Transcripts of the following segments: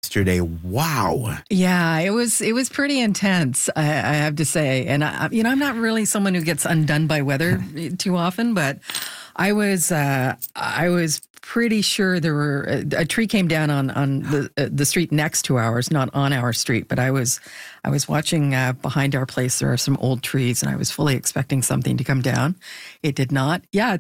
yesterday. Wow. Yeah, it was pretty intense, I have to say. And I'm not really someone who gets undone by weather too often, but I was pretty sure there were a tree came down on the street next to ours, not on our street, but I was watching behind our place. There are some old trees, and I was fully expecting something to come down. It did not. Yeah,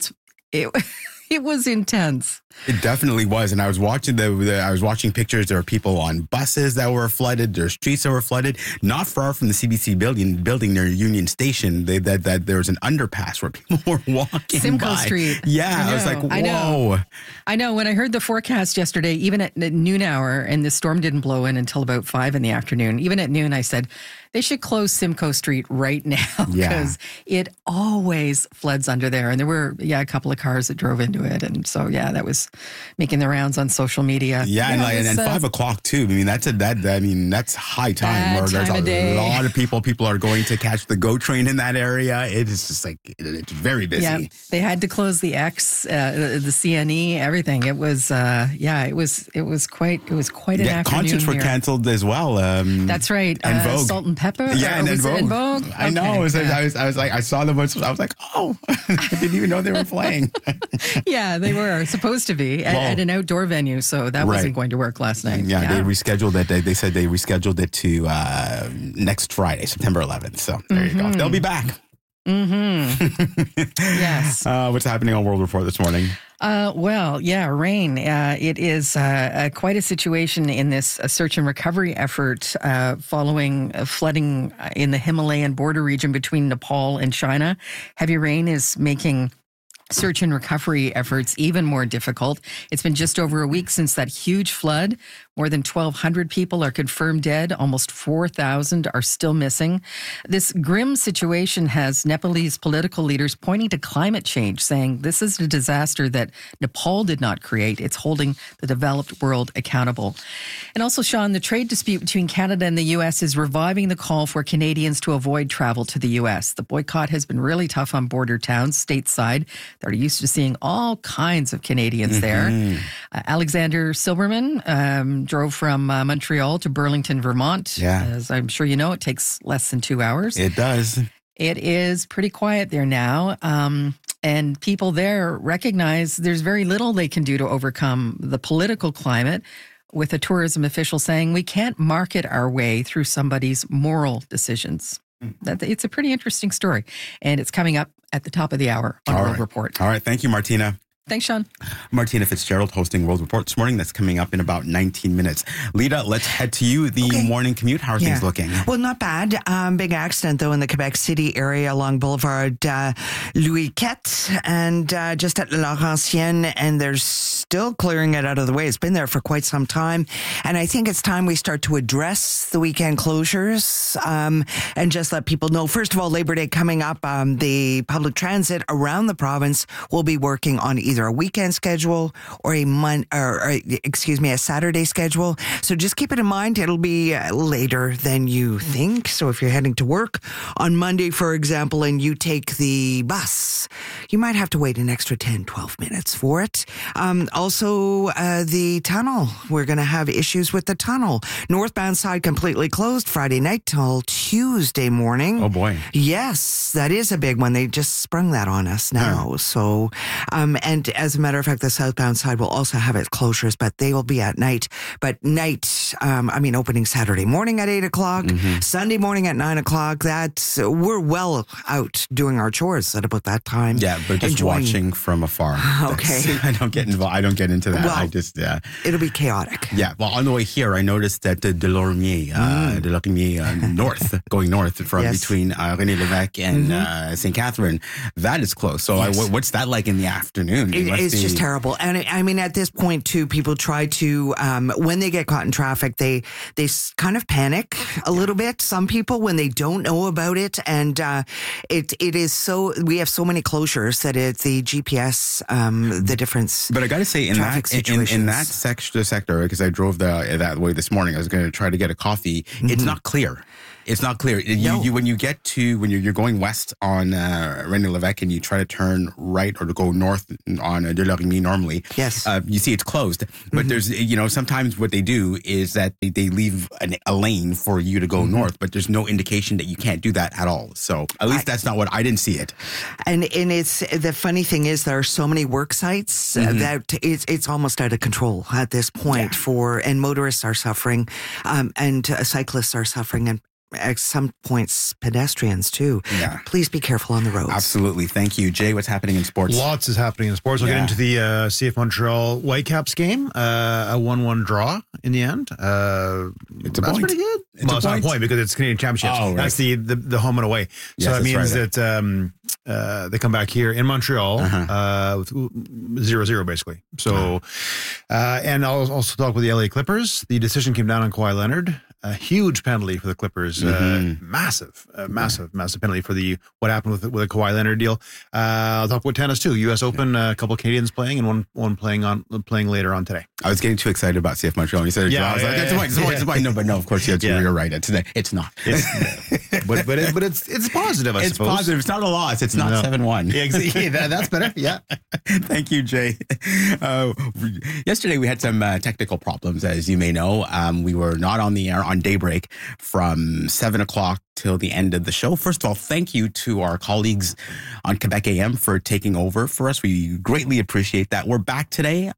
it was intense. It definitely was, and I was watching I was watching pictures. There were people on buses that were flooded. There were streets that were flooded. Not far from the CBC building near Union Station, that there was an underpass where people were walking. Simcoe Street. Yeah, I was like, whoa. I know. When I heard the forecast yesterday, even at noon hour, and the storm didn't blow in until about 5 in the afternoon. Even at noon, I said they should close Simcoe Street right now because it always floods under there. And there were a couple of cars that drove into it, and so that was making the rounds on social media. Yeah, and 5 o'clock too. I mean, that's high time where there's a lot of people. People are going to catch the GO train in that area. It is just like it's very busy. Yeah, they had to close the X, the CNE, everything. It was it was quite an afternoon. Concerts were canceled as well. That's right. And Vogue. Salt and Pepper. Yeah, and Vogue. Okay. I know. I was like, I saw them. I was like, oh, I didn't even know they were playing. Yeah, they were supposed to be at an outdoor venue, so that wasn't going to work last night. Yeah, they rescheduled it. They said they rescheduled it to next Friday, September 11th. So there you go. They'll be back. Mm-hmm. Yes. What's happening on World Report this morning? Rain. It is quite a situation in this search and recovery effort following flooding in the Himalayan border region between Nepal and China. Heavy rain is making search and recovery efforts even more difficult. It's been just over a week since that huge flood. More than 1,200 people are confirmed dead. Almost 4,000 are still missing. This grim situation has Nepalese political leaders pointing to climate change, saying this is a disaster that Nepal did not create. It's holding the developed world accountable. And also, Sean, the trade dispute between Canada and the U.S. is reviving the call for Canadians to avoid travel to the U.S. The boycott has been really tough on border towns stateside. They're used to seeing all kinds of Canadians there. Alexander Silberman drove from Montreal to Burlington, Vermont. Yeah. As I'm sure you know, it takes less than 2 hours. It does. It is pretty quiet there now. And people there recognize there's very little they can do to overcome the political climate, with a tourism official saying we can't market our way through somebody's moral decisions. It's a pretty interesting story. And it's coming up at the top of the hour on World Report. All right. Thank you, Martina. Thanks, Sean. Martina Fitzgerald hosting World Report this morning. That's coming up in about 19 minutes. Lita, let's head to you. The morning commute. How are things looking? Well, not bad. Big accident, though, in the Quebec City area along Boulevard Louis Quette and just at La Laurentienne, and they're still clearing it out of the way. It's been there for quite some time. And I think it's time we start to address the weekend closures and just let people know. First of all, Labor Day coming up. The public transit around the province will be working on either a weekend schedule or a Saturday schedule. So just keep it in mind. It'll be later than you think. So if you're heading to work on Monday, for example, and you take the bus, you might have to wait an extra 10, 12 minutes for it. Also, the tunnel. We're going to have issues with the tunnel. Northbound side completely closed Friday night till Tuesday morning. Oh, boy. Yes, that is a big one. They just sprung that on us now. So, and as a matter of fact, the southbound side will also have its closures, but they will be at night. But night, opening Saturday morning at 8 o'clock, Sunday morning at 9 o'clock. We're well out doing our chores at about that time. Yeah, but just watching from afar. Okay. I don't get involved. I don't get into that. Well, it'll be chaotic. Yeah. Well, on the way here, I noticed that Delormier north, going north from between René Lévesque and St. Catherine, that is closed. So what's that like in the afternoon? It's just terrible. And at this point too, people try to, when they get caught in traffic, they kind of panic a little bit. Some people, when they don't know about it. And it is so, we have so many closures that the GPS, the difference. But I got to say, in that sector, because I drove that way this morning, I was going to try to get a coffee. It's not clear. It's not clear. You when you get to when you're going west on René-Lévesque and you try to turn right or to go north on de Lorimier normally, yes, you see it's closed. But there's sometimes what they do is that they leave a lane for you to go north, but there's no indication that you can't do that at all. So at least that's not what I didn't see it. And it's the funny thing is there are so many work sites that it's almost out of control at this point and motorists are suffering, and cyclists are suffering, and at some points pedestrians too. Yeah. Please be careful on the roads. Absolutely. Thank you. Jay, what's happening in sports? Lots is happening in sports. We'll get into the CF Montreal Whitecaps game, a 1-1 draw in the end. It's that's pretty good. It's not a point because it's Canadian Championships. Oh, right. That's the home and away. So that means that they come back here in Montreal with 0-0 basically. So, and I'll also talk with the LA Clippers. The decision came down on Kawhi Leonard. A huge penalty for the Clippers. Massive penalty for what happened with the Kawhi Leonard deal. I'll talk about tennis too. U.S. Open, a couple of Canadians playing and one playing later on today. I was getting too excited about CF Montreal. You said I was like, it's a point. No, but no, of course you're right. It's not. But it's positive. I suppose it's positive. It's not a loss. It's not 7-1. Yeah, that's better. Yeah. Thank you, Jay. Yesterday we had some technical problems, as you may know. We were not on the air on Daybreak from 7 o'clock till the end of the show. First of all, thank you to our colleagues on Quebec AM for taking over for us. We greatly appreciate that. We're back today.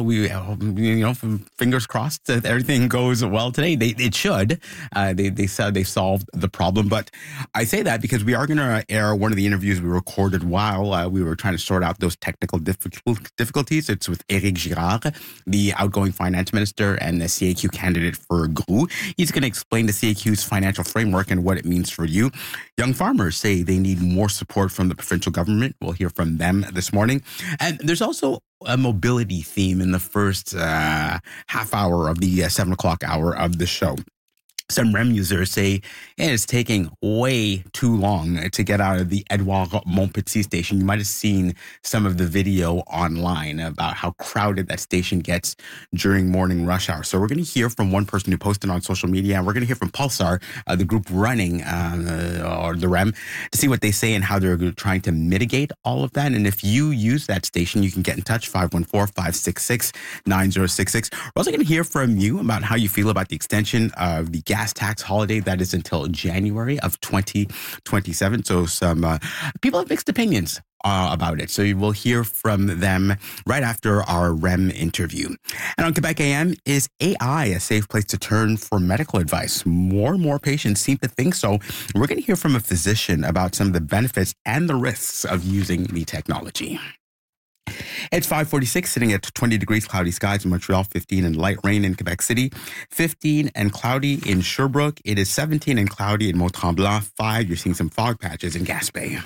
Fingers crossed that everything goes well today. It should. They said they solved the problem, but I say that because we are going to air one of the interviews we recorded while we were trying to sort out those technical difficulties. It's with Éric Girard, the outgoing finance minister and the CAQ candidate for GROU. He's going to explain the CAQ's financial framework and what it means for you. Young farmers say they need more support from the provincial government. We'll hear from them this morning. And there's also a mobility theme in the first half hour of the 7 o'clock hour of the show. Some REM users say it's taking way too long to get out of the Edouard Montpetit station. You might have seen some of the video online about how crowded that station gets during morning rush hour. So we're going to hear from one person who posted on social media, and we're going to hear from Pulsar, the group running or the REM, to see what they say and how they're trying to mitigate all of that. And if you use that station, you can get in touch, 514-566-9066. We're also going to hear from you about how you feel about the extension of the gas tax holiday that is until January of 2027. So some people have mixed opinions about it. So you will hear from them right after our REM interview. And on Quebec AM, is AI a safe place to turn for medical advice? More and more patients seem to think so. We're going to hear from a physician about some of the benefits and the risks of using the technology. It's 5:46, sitting at 20 degrees, cloudy skies in Montreal, 15 and light rain in Quebec City, 15 and cloudy in Sherbrooke. It is 17 and cloudy in Mont-Tremblant, 5. You're seeing some fog patches in Gaspé.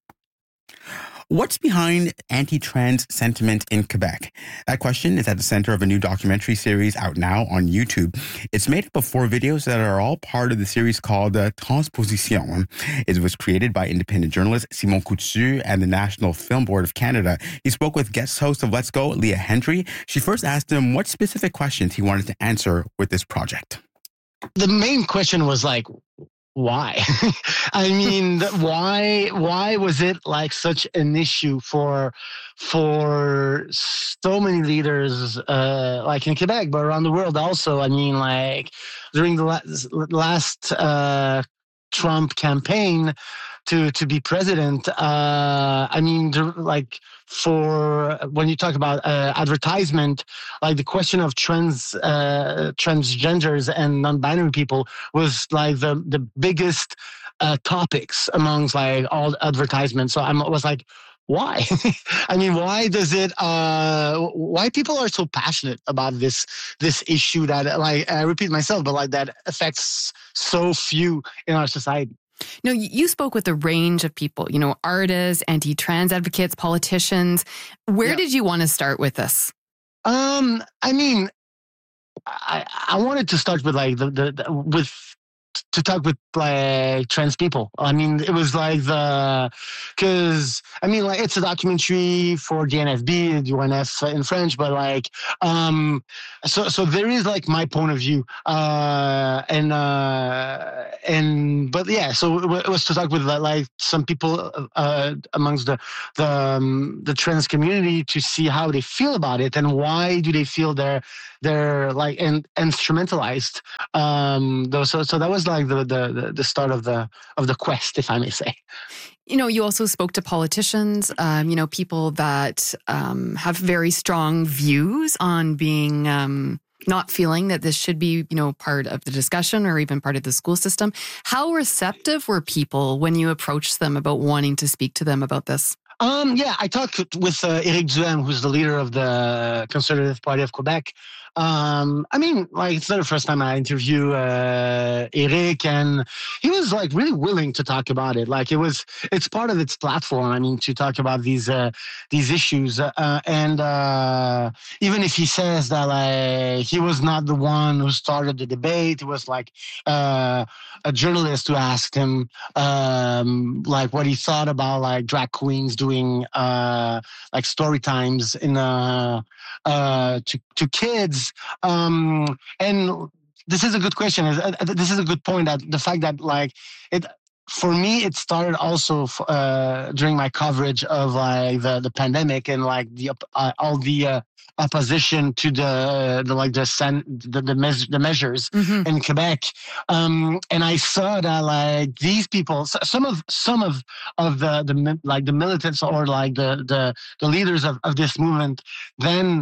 What's behind anti-trans sentiment in Quebec? That question is at the center of a new documentary series out now on YouTube. It's made up of 4 videos that are all part of the series called Transposition. It was created by independent journalist Simon Coutu and the National Film Board of Canada. He spoke with guest host of Let's Go, Leah Hendry. She first asked him what specific questions he wanted to answer with this project. The main question was why? I mean, why was it such an issue for so many leaders, in Quebec, but around the world also? I mean, during the last Trump campaign to be president, for when you talk about advertisement, the question of transgenders and non-binary people was the biggest topics amongst all advertisements. So I was like, why? I mean, why does it? Why people are so passionate about this issue that I repeat myself, but that affects so few in our society. No, you spoke with a range of people, artists, anti-trans advocates, politicians. Where did you want to start with this? I wanted to start with with to talk with like trans people. I mean, it was like because I mean, like it's a documentary for the NFB, the UNF in French, but like, so there is like my point of view, but yeah, so it was to talk with like some people amongst the trans community to see how they feel about it and why do they feel they're like instrumentalized. So that was like the start of the quest, if I may say. You also spoke to politicians, people that have very strong views on being not feeling that this should be, part of the discussion or even part of the school system. How receptive were people when you approached them about wanting to speak to them about this? Yeah, I talked with Éric Duhaime, who's the leader of the Conservative Party of Quebec. I mean, like, it's not the first time I interview Éric, and he was like really willing to talk about it. Like it's part of its platform. I mean, to talk about these issues, and even if he says that like he was not the one who started the debate, it was like a journalist who asked him like what he thought about like drag queens doing like story times in to kids. And this is a good question. This is a good point, that the fact that like it, for me, it started also during my coverage of like the pandemic and like all the opposition to the measures in Quebec, and I saw that like these people, some of the militants or like the leaders of this movement, then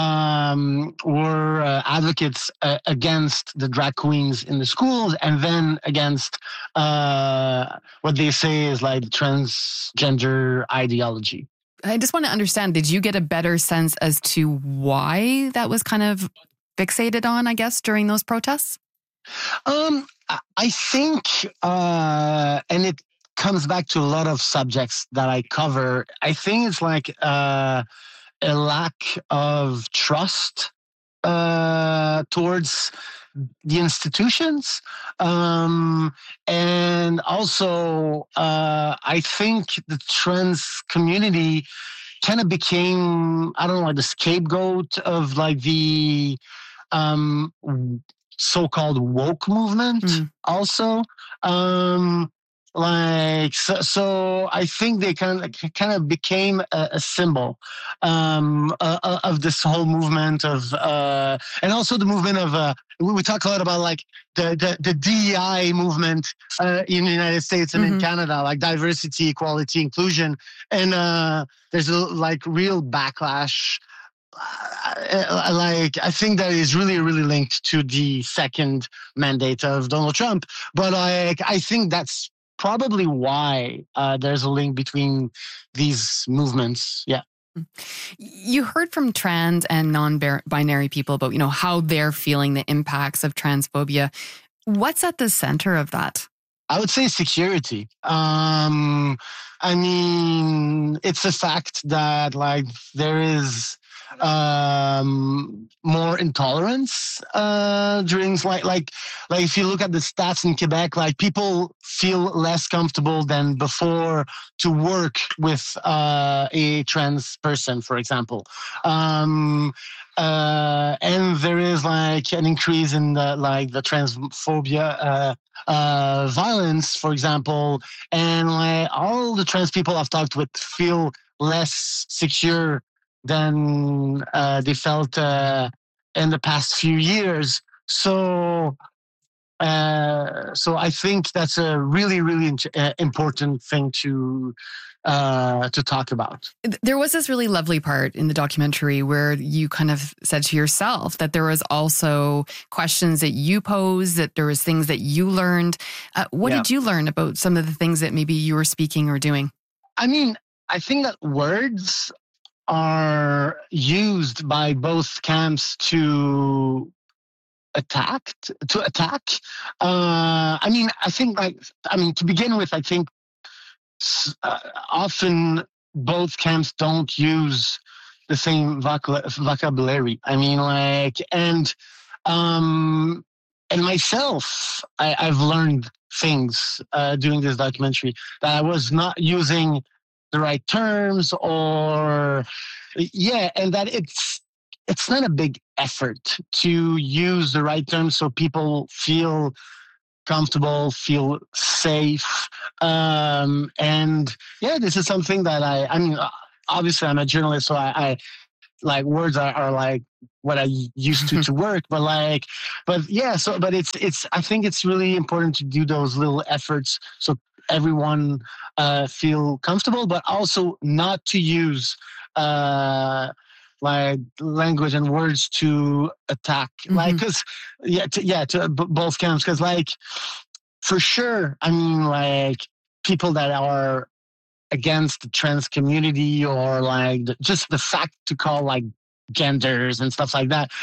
were advocates against the drag queens in the schools, and then against what they say is like transgender ideology. I just want to understand, did you get a better sense as to why that was kind of fixated on, I guess, during those protests? I think, and it comes back to a lot of subjects that I cover, I think it's like a lack of trust towards the institutions, and also I think the trans community kind of became, I don't know, like the scapegoat of like the so-called woke movement. Also, like so I think they kind of became a symbol of this whole movement of and also the movement of we talk a lot about like the DEI movement in the United States and in Canada, like diversity, equality, inclusion, and there's a like real backlash. Like I think that is really linked to the second mandate of Donald Trump, but like I think that's probably why there's a link between these movements. Yeah. You heard from trans and non-binary people about, how they're feeling the impacts of transphobia. What's at the center of that? I would say security. I mean, it's a fact that like there is more intolerance during like if you look at the stats in Quebec, like people feel less comfortable than before to work with a trans person, for example. And there is like an increase in the transphobia violence, for example, and like all the trans people I've talked with feel less secure than they felt in the past few years. So I think that's a really important thing to talk about. There was this really lovely part in the documentary where you kind of said to yourself that there was also questions that you posed, that there was things that you learned. What did you learn about some of the things that maybe you were speaking or doing? I mean, I think that words are used by both camps to attack. I mean, I think to begin with, I think often both camps don't use the same vocabulary. I mean, like, and myself, I've learned things doing this documentary that I was not using the right terms, or and that it's not a big effort to use the right terms so people feel comfortable, feel safe. This is something that I mean, obviously I'm a journalist, so I like words are like what I used to work, but I think it's really important to do those little efforts so everyone feel comfortable, but also not to use like language and words to attack, like, because to both camps, because like for sure, I mean, like people that are against the trans community, or like just the fact to call like genders and stuff like that,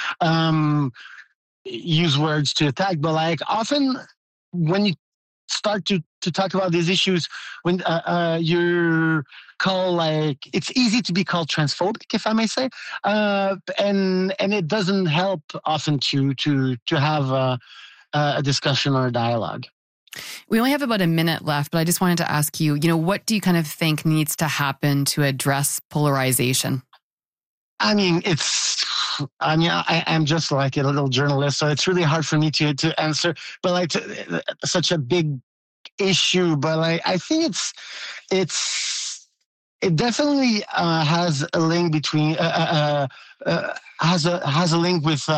use words to attack. But like often when you start to talk about these issues, when you're called, like, it's easy to be called transphobic, if I may say, and it doesn't help often to have a discussion or a dialogue. We only have about a minute left, but I just wanted to ask you, what do you kind of think needs to happen to address polarization? I mean, I'm just like a little journalist, so it's really hard for me to answer, but like such a big issue. But like, I think it definitely has a link between has a link with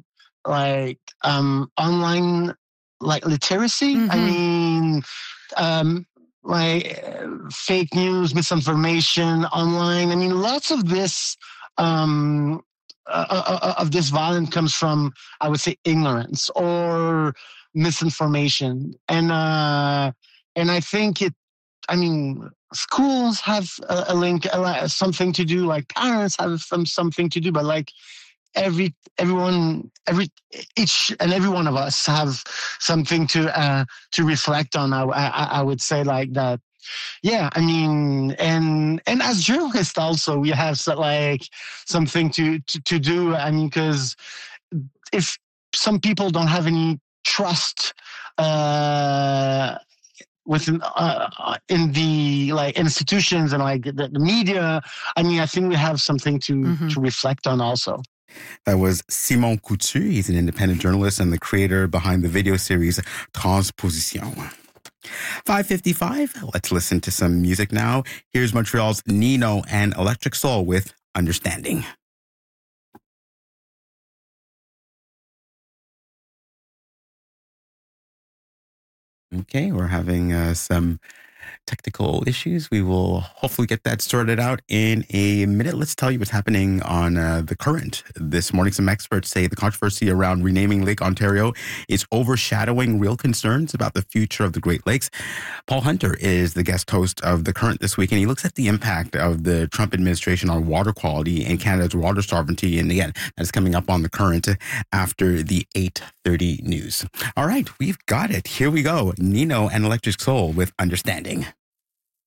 online like literacy. I mean, like fake news, misinformation online. I mean, lots of this violence comes from, I would say, ignorance or misinformation, and I think schools have a link, something to do. Like parents have something to do, but like every one of us have something to reflect on. I would say like that. Yeah, I mean, and as journalists also, we have like something to do. I mean, because if some people don't have any trust within in the like institutions and like the media, I mean, I think we have something to reflect on also. That was Simon Coutu. He's an independent journalist and the creator behind the video series Transposition. 5:55. Let's listen to some music now. Here's Montreal's Nino and Electric Soul with Understanding. Okay, we're having some technical issues. We will hopefully get that sorted out in a minute. Let's tell you what's happening on The Current this morning. Some experts say the controversy around renaming Lake Ontario is overshadowing real concerns about the future of the Great Lakes. Paul Hunter is the guest host of The Current this week, and he looks at the impact of the Trump administration on water quality and Canada's water sovereignty. And again, that's coming up on The Current after the 8:30 news. All right, we've got it. Here we go. Nino and Electric Soul with Understanding.